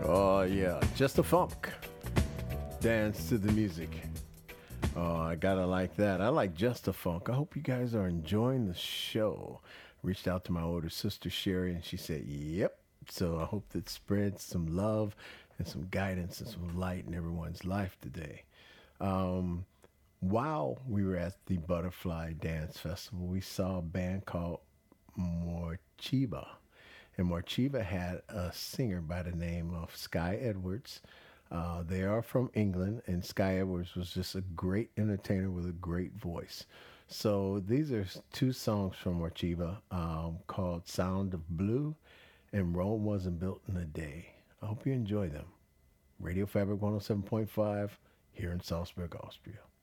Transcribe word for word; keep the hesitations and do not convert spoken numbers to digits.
Oh, yeah, just a funk. Dance to the music. Oh, I gotta like that. I like just a funk. I hope you guys are enjoying the show. Reached out to my older sister Sherry, and she said, "Yep." So I hope that spreads some love and some guidance and some light in everyone's life today. Um, while we were at the Butterfly Dance Festival, we saw a band called Morchiba. And Morchiba had a singer by the name of Sky Edwards. Uh, they are from England, and Sky Edwards was just a great entertainer with a great voice. So these are two songs from Morchiba um, called Sound of Blue and Rome Wasn't Built in a Day. I hope you enjoy them. Radio Fabric one oh seven point five here in Salzburg, Austria.